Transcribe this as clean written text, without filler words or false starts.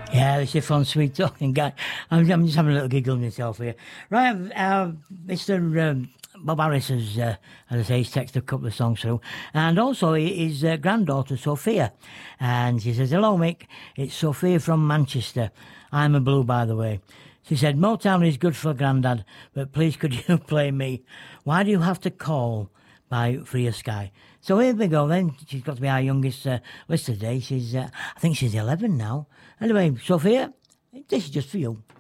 Yeah, this is fun, sweet talking guy. I'm just having a little giggle myself here. Right, Mr. Bob Harris has, as I say, he's texted a couple of songs through. And also his granddaughter, Sophia. And she says, hello, Mick. It's Sophia from Manchester. I'm a blue, by the way. She said, Motown is good for Grandad, but please could you play me Why Do You Have to Call by Freya Sky. So here we go then. She's got to be our youngest listener today. She's, I think she's 11 now. Anyway, Sophia, this is just for you.